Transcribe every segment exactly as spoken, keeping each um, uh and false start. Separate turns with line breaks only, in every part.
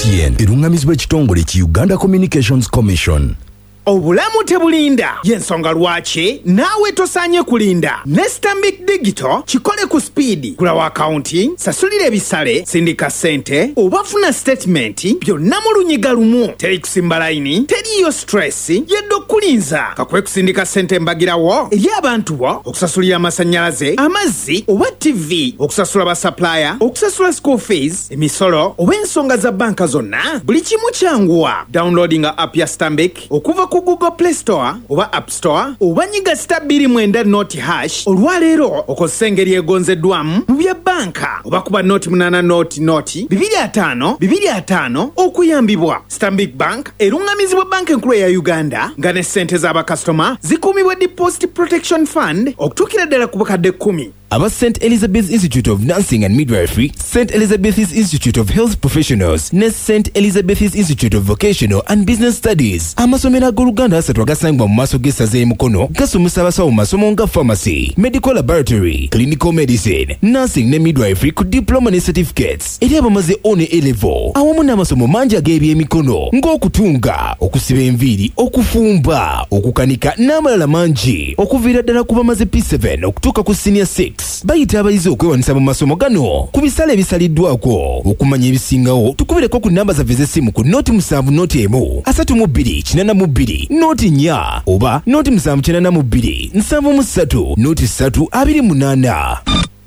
T N erungamizibwa ekitongole ki Uganda Communications Commission.
Obulamu tebulinda yensonga lwaki naawe tosanye kulinda ne Stanbic Digital kikole ku speed kulawa accounting sasulira ebisale sindika sente obafuna statement byonna mu lunyiga lumu teri kusimba line teriyo stress yeddo kulinza kakwe kusindika sente mbagirawo eri abantu bo okusasulira amasanyalaze amazzi oba T V okusasula ba supplier okusasula school fees emisolo oba ensonga za banka zonna buli kimu kyanguwa downloading app ya Stanbic okuva ku Google Play Store oba App Store oba nyiga star bbiri mwenda noti hash olwaleero okosengeri egonzeddwamu mu bya banka oba kuba noti munana noti noti bibiri ataano bibiri ataano okuyambibwa. Stanbic Bank erungamizibwa banka enkulu ya Uganda nga ne ssente z'abakasitoma zikuumibwa Deposit Protection Fund okutuukira ddala ku bukadde kkumi.
Aba Saint Elizabeth's Institute of Nursing and Midwifery, Saint Elizabeth's Institute of Health Professionals, ne Saint Elizabeth's Institute of Vocational and Business Studies. Amasomero ag'Oluganda asatu agasangibwa mu maaso g'essaza e Mukono gasomesa abasawo mu masomo nga pharmacy, medical laboratory, clinical medicine, nursing ne midwifery ku diploma ne certificates eri abamaze O ne A level. Awamu n'amasomo mangi ag'ebyemikono ng'okutunga, okusiba enviiri, okufumba, okukanika n'amalala mangi okuviira ddala ku bamaze P seven okutuuka ku senior six. Bayita abayizi okwewanisa mu masomo gano ku bisale ebisaliddwako. Okumanya ebisingawo tukubireko ku namba zaffe z'essimu ku noti musanvu noti emu asatu mu bbiri kinana mu bbiri noti nnya oba noti musanvu kinana mu bbiri nsanvu mu ssatu noti ssatu abiri munaana.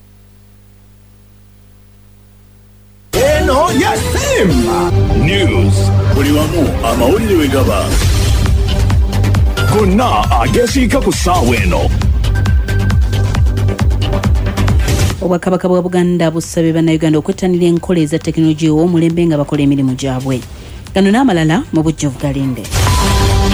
Eno ya Simba News buli wamu amawulire we gaba gonna agesiika ku ssaawa eno.
Obwakabaka bwa Buganda busabye bannayuganda okwettanira enkola eza tekinologiya ow'omulembe nga bakola emirimu gyabwe. Gano n'amalala mu bujjuvu galinde.